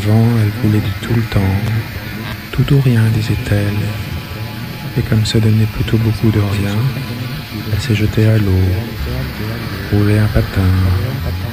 vent, elle voulait du tout le temps. Tout ou rien, disait-elle. Et comme ça donnait plutôt beaucoup de rien, elle s'est jetée à l'eau, roulé un patin,